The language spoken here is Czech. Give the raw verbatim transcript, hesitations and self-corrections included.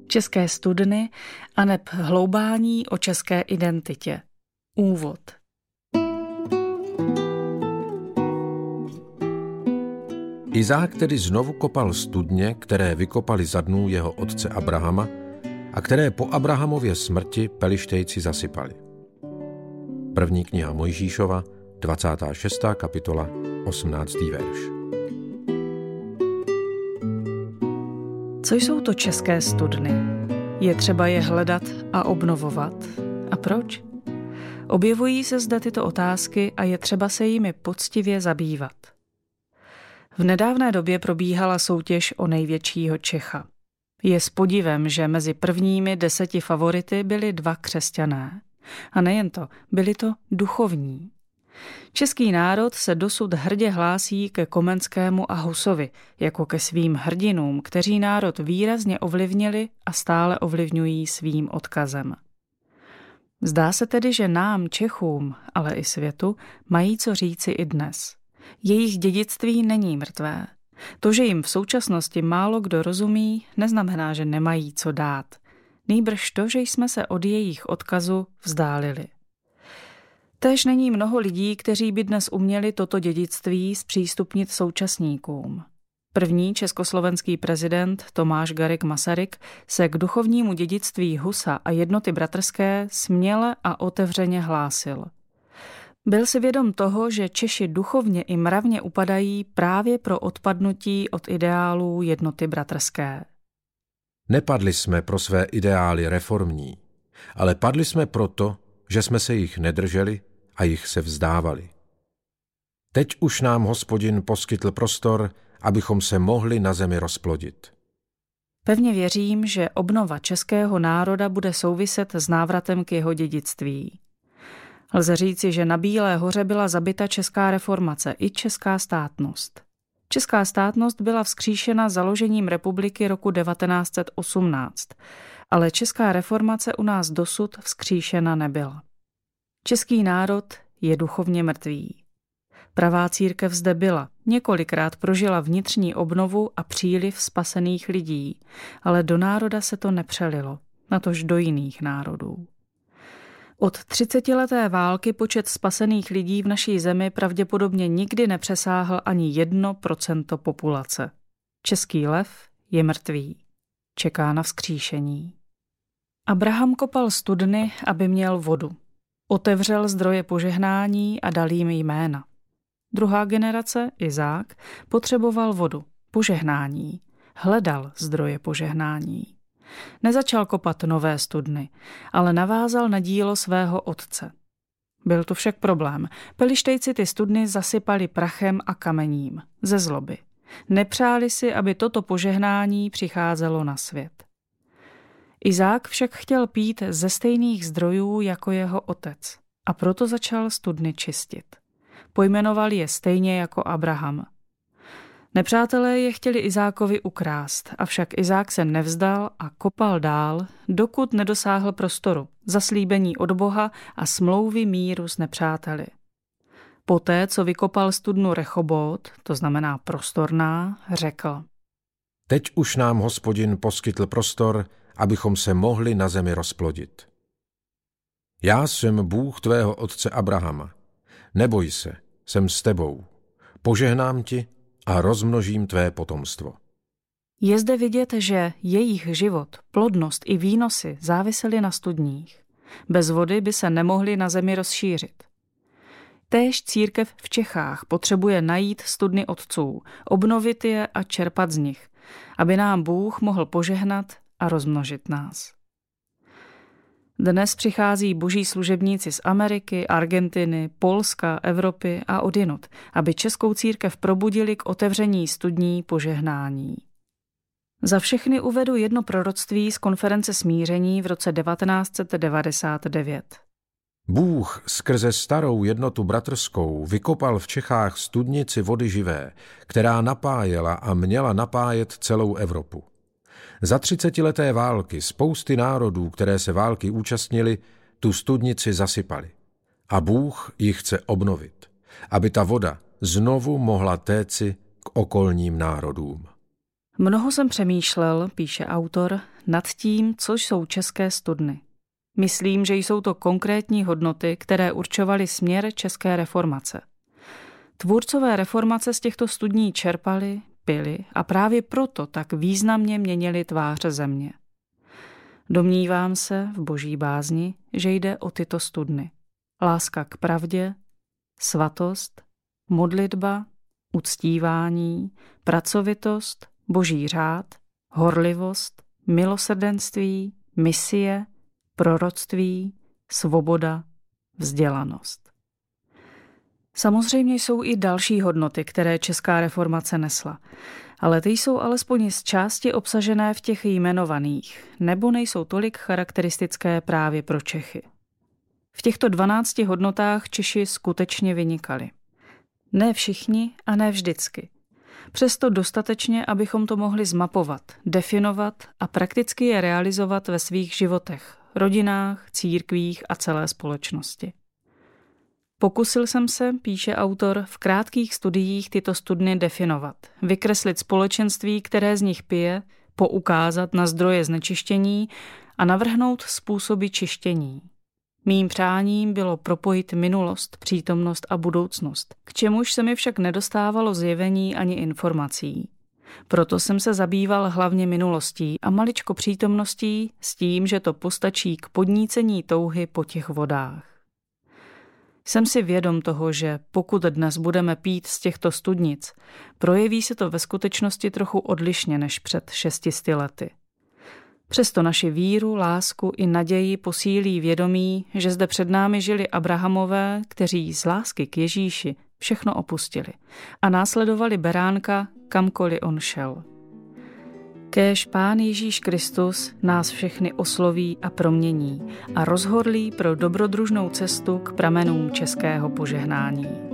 České studny aneb hloubání o české identitě. Úvod. Izák tedy znovu kopal studně, které vykopali za dnů jeho otce Abrahama a které po Abrahamově smrti Pelištejci zasypali. První kniha Mojžíšova, dvacátá šestá kapitola, osmnáctý verš. Co jsou to české studny? Je třeba je hledat a obnovovat? A proč? Objevují se zde tyto otázky a je třeba se jimi poctivě zabývat. V nedávné době probíhala soutěž o největšího Čecha. Je s podivem, že mezi prvními deseti favority byli dva křesťané. A nejen to, byli to duchovní. Český národ se dosud hrdě hlásí ke Komenskému a Husovi, jako ke svým hrdinům, kteří národ výrazně ovlivnili a stále ovlivňují svým odkazem. Zdá se tedy, že nám, Čechům, ale i světu, mají co říci i dnes. Jejich dědictví není mrtvé. To, že jim v současnosti málo kdo rozumí, neznamená, že nemají co dát. Nýbrž to, že jsme se od jejich odkazu vzdálili. Též není mnoho lidí, kteří by dnes uměli toto dědictví zpřístupnit současníkům. První československý prezident Tomáš Garrigue Masaryk se k duchovnímu dědictví Husa a jednoty bratrské směle a otevřeně hlásil. Byl si vědom toho, že Češi duchovně i mravně upadají právě pro odpadnutí od ideálů jednoty bratrské. Nepadli jsme pro své ideály reformní, ale padli jsme proto, že jsme se jich nedrželi a jich se vzdávali. Teď už nám Hospodin poskytl prostor, abychom se mohli na zemi rozplodit. Pevně věřím, že obnova českého národa bude souviset s návratem k jeho dědictví. Lze říci, že na Bílé hoře byla zabita česká reformace i česká státnost. Česká státnost byla vzkříšena založením republiky roku devatenáct set osmnáct, ale česká reformace u nás dosud vzkříšena nebyla. Český národ je duchovně mrtvý. Pravá církev zde byla, několikrát prožila vnitřní obnovu a příliv spasených lidí, ale do národa se to nepřelilo, natož do jiných národů. Od třicetileté války počet spasených lidí v naší zemi pravděpodobně nikdy nepřesáhl ani jedno procento populace. Český lev je mrtvý. Čeká na vzkříšení. Abraham kopal studny, aby měl vodu. Otevřel zdroje požehnání a dal jim jména. Druhá generace, Izák, potřeboval vodu, požehnání. Hledal zdroje požehnání. Nezačal kopat nové studny, ale navázal na dílo svého otce. Byl to však problém. Pelištejci ty studny zasypali prachem a kamením, ze zloby. Nepřáli si, aby toto požehnání přicházelo na svět. Izák však chtěl pít ze stejných zdrojů jako jeho otec a proto začal studny čistit. Pojmenoval je stejně jako Abraham. Nepřátelé je chtěli Izákovi ukrást, avšak Izák se nevzdal a kopal dál, dokud nedosáhl prostoru, zaslíbení od Boha a smlouvy míru s nepřáteli. Poté, co vykopal studnu Rechobot, to znamená prostorná, řekl: Teď už nám Hospodin poskytl prostor, abychom se mohli na zemi rozplodit. Já jsem Bůh tvého otce Abrahama. Neboj se, jsem s tebou. Požehnám ti a rozmnožím tvé potomstvo. Je zde vidět, že jejich život, plodnost i výnosy závisely na studních. Bez vody by se nemohli na zemi rozšířit. Též církev v Čechách potřebuje najít studny otců, obnovit je a čerpat z nich, aby nám Bůh mohl požehnat a rozmnožit nás. Dnes přichází boží služebníci z Ameriky, Argentiny, Polska, Evropy a odjinud, aby českou církev probudili k otevření studní požehnání. Za všechny uvedu jedno proroctví z konference smíření v roce devatenáct set devadesát devět. Bůh skrze starou jednotu bratrskou vykopal v Čechách studnici vody živé, která napájela a měla napájet celou Evropu. Za třicetileté války spousty národů, které se války účastnili, tu studnici zasypali. A Bůh ji chce obnovit, aby ta voda znovu mohla téci k okolním národům. Mnoho jsem přemýšlel, píše autor, nad tím, co jsou české studny. Myslím, že jsou to konkrétní hodnoty, které určovaly směr české reformace. Tvůrcové reformace z těchto studní čerpali, pili a právě proto tak významně měnili tvář země. Domnívám se v boží bázni, že jde o tyto studny. Láska k pravdě, svatost, modlitba, uctívání, pracovitost, boží řád, horlivost, milosrdenství, misie, proroctví, svoboda, vzdělanost. Samozřejmě jsou i další hodnoty, které česká reformace nesla, ale ty jsou alespoň z části obsažené v těch jmenovaných, nebo nejsou tolik charakteristické právě pro Čechy. V těchto dvanácti hodnotách Češi skutečně vynikali. Ne všichni a ne vždycky. Přesto dostatečně, abychom to mohli zmapovat, definovat a prakticky je realizovat ve svých životech, rodinách, církvích a celé společnosti. Pokusil jsem se, píše autor, v krátkých studiích tyto studny definovat, vykreslit společenství, které z nich pije, poukázat na zdroje znečištění a navrhnout způsoby čištění. Mým přáním bylo propojit minulost, přítomnost a budoucnost, k čemuž se mi však nedostávalo zjevení ani informací. Proto jsem se zabýval hlavně minulostí a maličko přítomností s tím, že to postačí k podnícení touhy po těch vodách. Jsem si vědom toho, že pokud dnes budeme pít z těchto studnic, projeví se to ve skutečnosti trochu odlišně než před šestisty lety. Přesto naši víru, lásku i naději posílí vědomí, že zde před námi žili Abrahamové, kteří z lásky k Ježíši všechno opustili a následovali beránka, kamkoliv on šel. Kéž Pán Ježíš Kristus nás všechny osloví a promění a rozhorlí pro dobrodružnou cestu k pramenům českého požehnání.